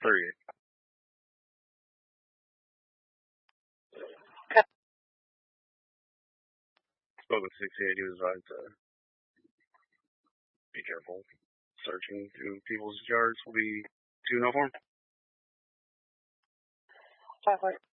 Period. Spoke with 68. He was advised to be careful. Searching through people's yards will be to no harm.